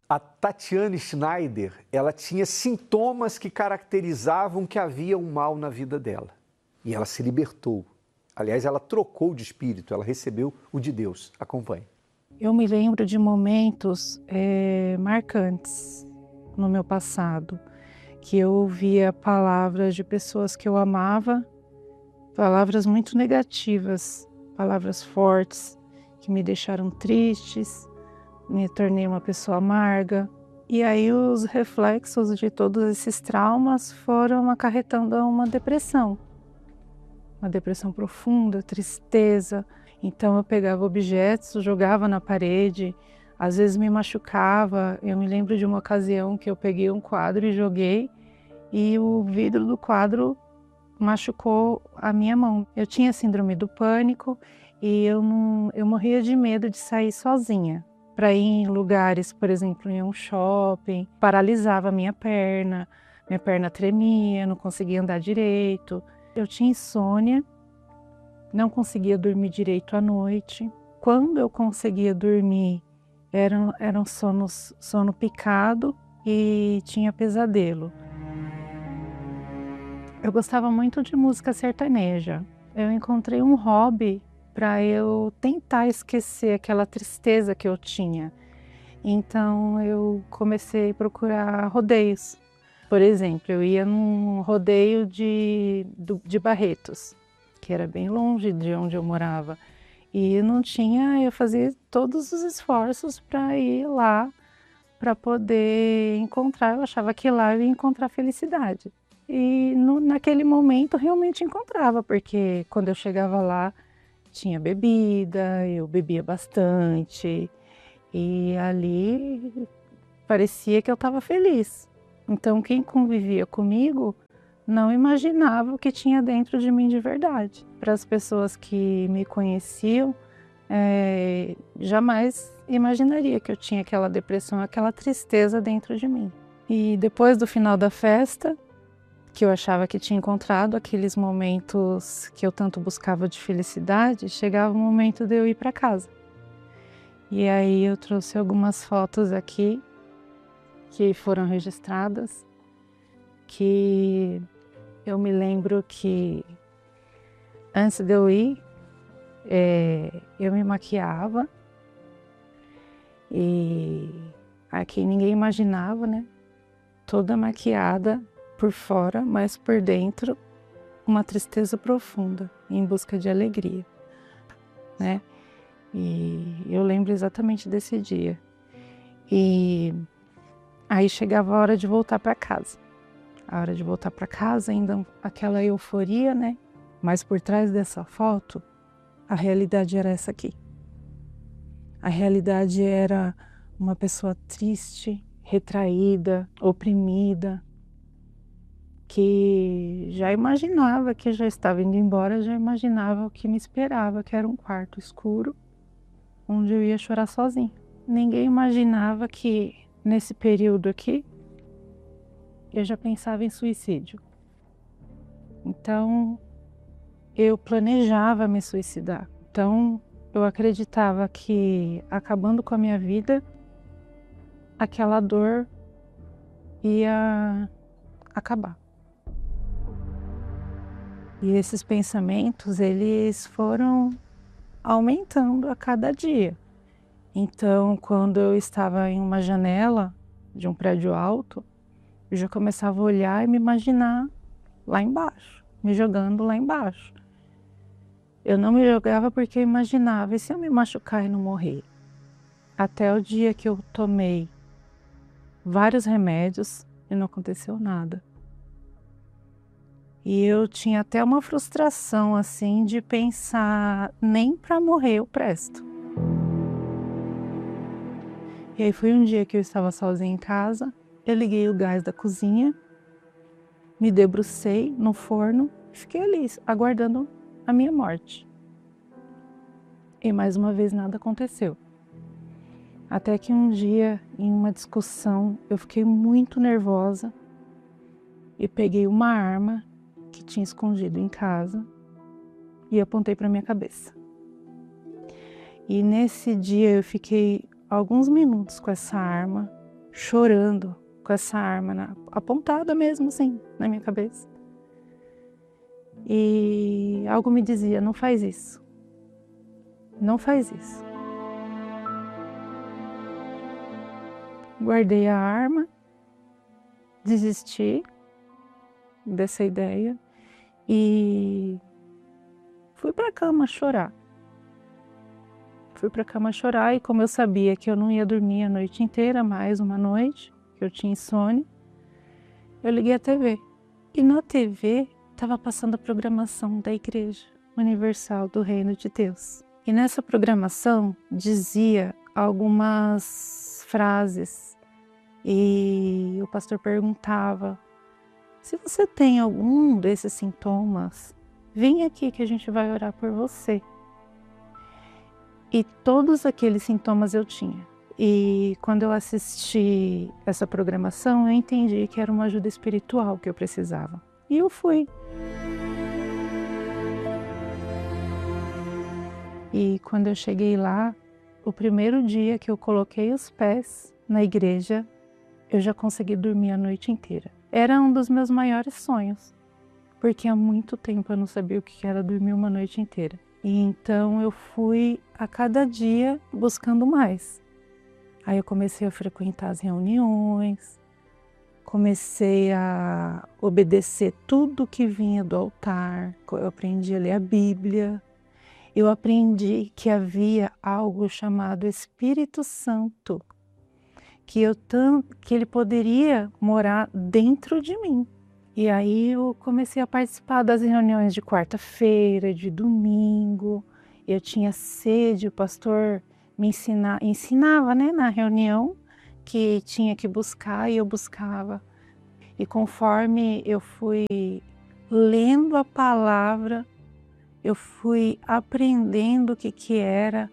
A Tatiane Schneider, ela tinha sintomas que caracterizavam que havia um mal na vida dela. E ela se libertou. Aliás, ela trocou de espírito, ela recebeu o de Deus. Acompanhe. Eu me lembro de momentos marcantes no meu passado, que eu ouvia palavras de pessoas que eu amava, palavras muito negativas, palavras fortes, que me deixaram tristes, me tornei uma pessoa amarga. E aí os reflexos de todos esses traumas foram acarretando a uma depressão profunda, tristeza. Então eu pegava objetos, jogava na parede, às vezes me machucava. Eu me lembro de uma ocasião que eu peguei um quadro e joguei, e o vidro do quadro machucou a minha mão. Eu tinha síndrome do pânico e eu morria de medo de sair sozinha. Para ir em lugares, por exemplo, em um shopping, paralisava a minha perna tremia, não conseguia andar direito. Eu tinha insônia, não conseguia dormir direito à noite. Quando eu conseguia dormir, era um sono picado e tinha pesadelo. Eu gostava muito de música sertaneja. Eu encontrei um hobby para eu tentar esquecer aquela tristeza que eu tinha. Então eu comecei a procurar rodeios. Por exemplo, eu ia num rodeio de Barretos, que era bem longe de onde eu morava. E eu fazia todos os esforços para ir lá, para poder encontrar. Eu achava que lá eu ia encontrar felicidade. E naquele momento realmente encontrava, porque quando eu chegava lá tinha bebida, eu bebia bastante. E ali parecia que eu estava feliz. Então quem convivia comigo não imaginava o que tinha dentro de mim de verdade. Para as pessoas que me conheciam, jamais imaginaria que eu tinha aquela depressão, aquela tristeza dentro de mim. E depois do final da festa, que eu achava que tinha encontrado aqueles momentos que eu tanto buscava de felicidade, chegava o momento de eu ir para casa. E aí eu trouxe algumas fotos aqui que foram registradas, que eu me lembro que antes de eu ir, eu me maquiava e aqui ninguém imaginava, né? Toda maquiada por fora, mas por dentro uma tristeza profunda, em busca de alegria, né? E eu lembro exatamente desse dia. E aí chegava a hora de voltar para casa. A hora de voltar para casa, ainda aquela euforia, né? Mas por trás dessa foto, a realidade era essa aqui. A realidade era uma pessoa triste, retraída, oprimida, que já imaginava que já estava indo embora, já imaginava o que me esperava, que era um quarto escuro, onde eu ia chorar sozinha. Ninguém imaginava que nesse período aqui, eu já pensava em suicídio. Então, eu planejava me suicidar. Então, eu acreditava que acabando com a minha vida, aquela dor ia acabar. E esses pensamentos, eles foram aumentando a cada dia. Então, quando eu estava em uma janela de um prédio alto, eu já começava a olhar e me imaginar lá embaixo, me jogando lá embaixo. Eu não me jogava porque eu imaginava, e se eu me machucar e não morrer? Até o dia que eu tomei vários remédios e não aconteceu nada. E eu tinha até uma frustração, assim, de pensar, nem para morrer eu presto. E aí foi um dia que eu estava sozinha em casa, eu liguei o gás da cozinha, me debrucei no forno e fiquei ali, aguardando a minha morte. E mais uma vez nada aconteceu. Até que um dia, em uma discussão, eu fiquei muito nervosa e peguei uma arma que tinha escondido em casa e apontei para minha cabeça. E nesse dia eu fiquei alguns minutos com essa arma chorando com essa arma apontada mesmo assim na minha cabeça. E algo me dizia, não faz isso. Não faz isso. Guardei a arma, desisti dessa ideia e fui para a cama chorar. Fui para a cama chorar e como eu sabia que eu não ia dormir a noite inteira, mais uma noite, que eu tinha insônia, eu liguei a TV. E na TV estava passando a programação da Igreja Universal do Reino de Deus. E nessa programação dizia algumas frases e o pastor perguntava: se você tem algum desses sintomas, vem aqui que a gente vai orar por você. E todos aqueles sintomas eu tinha. E quando eu assisti essa programação, eu entendi que era uma ajuda espiritual que eu precisava. E eu fui. E quando eu cheguei lá, o primeiro dia que eu coloquei os pés na igreja, eu já consegui dormir a noite inteira. Era um dos meus maiores sonhos, porque há muito tempo eu não sabia o que era dormir uma noite inteira. E então eu fui a cada dia buscando mais. Aí eu comecei a frequentar as reuniões, comecei a obedecer tudo que vinha do altar, eu aprendi a ler a Bíblia. Eu aprendi que havia algo chamado Espírito Santo, que ele poderia morar dentro de mim. E aí eu comecei a participar das reuniões de quarta-feira, de domingo. Eu tinha sede, o pastor me ensinava, né, na reunião que tinha que buscar e eu buscava. E conforme eu fui lendo a palavra, eu fui aprendendo o que era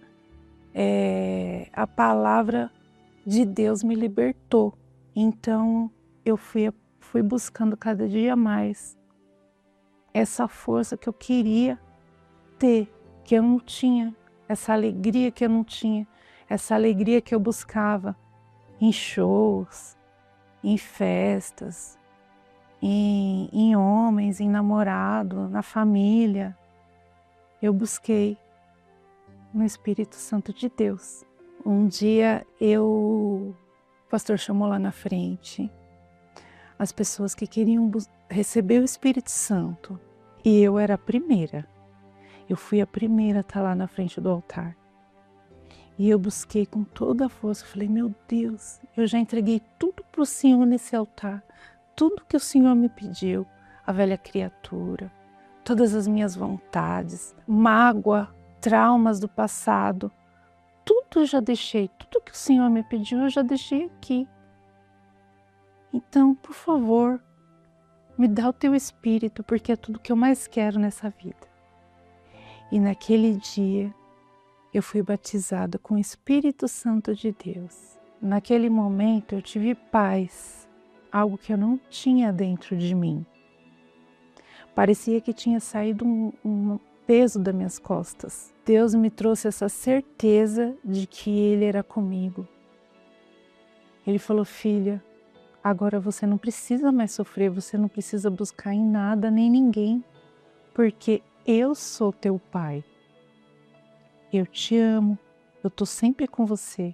a palavra de Deus me libertou. Então eu fui buscando cada dia mais essa força que eu queria ter, que eu não tinha, essa alegria que eu não tinha, essa alegria que eu buscava em shows, em festas, em homens, em namorado, na família. Eu busquei no Espírito Santo de Deus. Um dia o pastor chamou lá na frente as pessoas que queriam receber o Espírito Santo. E eu era a primeira. Eu fui a primeira a estar lá na frente do altar. E eu busquei com toda a força. Falei, meu Deus, eu já entreguei tudo para o Senhor nesse altar. Tudo que o Senhor me pediu. A velha criatura, todas as minhas vontades, mágoa, traumas do passado. Tudo eu já deixei. Tudo que o Senhor me pediu, eu já deixei aqui. Então, por favor, me dá o teu Espírito, porque é tudo que eu mais quero nessa vida. E naquele dia, eu fui batizada com o Espírito Santo de Deus. Naquele momento, eu tive paz, algo que eu não tinha dentro de mim. Parecia que tinha saído um peso das minhas costas. Deus me trouxe essa certeza de que Ele era comigo. Ele falou, filha, agora você não precisa mais sofrer, você não precisa buscar em nada nem ninguém, porque eu sou teu pai. Eu te amo, eu estou sempre com você.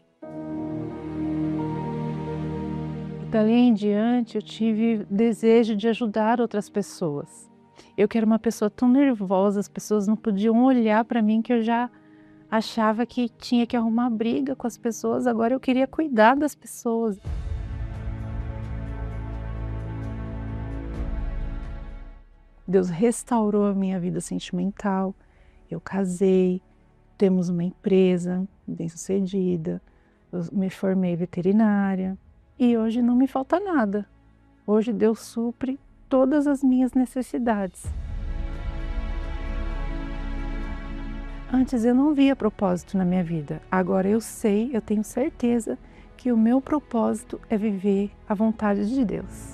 E dali em diante eu tive desejo de ajudar outras pessoas. Eu que era uma pessoa tão nervosa, as pessoas não podiam olhar para mim que eu já achava que tinha que arrumar briga com as pessoas, agora eu queria cuidar das pessoas. Deus restaurou a minha vida sentimental, eu casei, temos uma empresa bem-sucedida, eu me formei veterinária e hoje não me falta nada. Hoje Deus supre todas as minhas necessidades. Antes eu não via propósito na minha vida, agora eu sei, eu tenho certeza que o meu propósito é viver a vontade de Deus.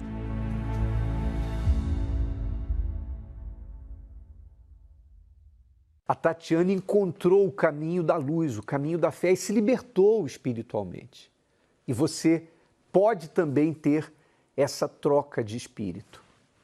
A Tatiana encontrou o caminho da luz, o caminho da fé e se libertou espiritualmente. E você pode também ter essa troca de espírito.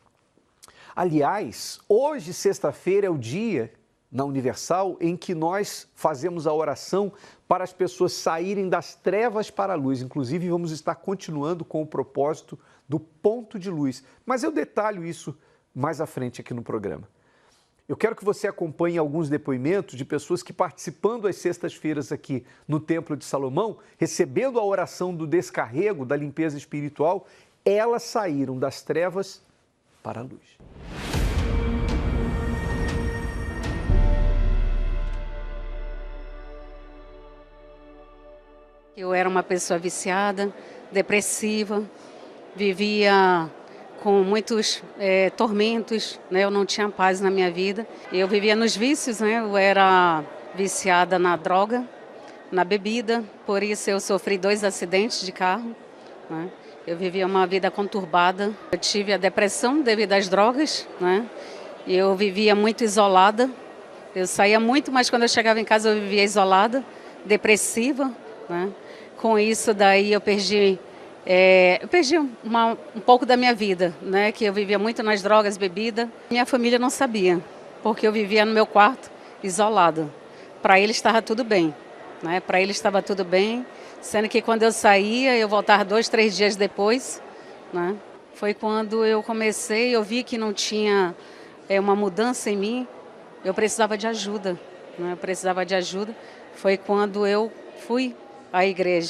Aliás, hoje, sexta-feira, é o dia na Universal em que nós fazemos a oração para as pessoas saírem das trevas para a luz. Inclusive, vamos estar continuando com o propósito do ponto de luz. Mas eu detalho isso mais à frente aqui no programa. Eu quero que você acompanhe alguns depoimentos de pessoas que, participando às sextas-feiras aqui no Templo de Salomão, recebendo a oração do descarrego, da limpeza espiritual, elas saíram das trevas para a luz. Eu era uma pessoa viciada, depressiva, vivia com muitos tormentos, né? Eu não tinha paz na minha vida. Eu vivia nos vícios, né? Eu era viciada na droga, na bebida, por isso eu sofri 2 acidentes de carro, né? Eu vivia uma vida conturbada. Eu tive a depressão devido às drogas, né? E eu vivia muito isolada. Eu saía muito, mas quando eu chegava em casa eu vivia isolada, depressiva, né? Com isso daí eu perdi um pouco da minha vida, né? Que eu vivia muito nas drogas, bebida. Minha família não sabia, porque eu vivia no meu quarto, isolada. Para eles estava tudo bem, né? Para eles estava tudo bem, sendo que quando eu saía, eu voltava 2, 3 dias depois, né? Foi quando eu comecei, eu vi que não tinha uma mudança em mim, eu precisava de ajuda, né? Eu precisava de ajuda. Foi quando eu fui à igreja.